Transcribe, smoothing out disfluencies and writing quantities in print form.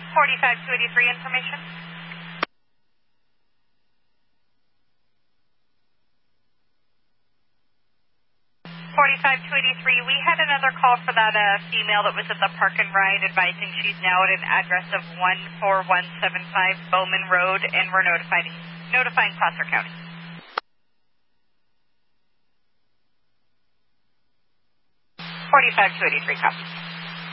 45283 information. 45283, we had another call for that female that was at the Park and Ride advising she's now at an address of 14175 Bowman Road, and we're notifying Placer County. 45283, copy.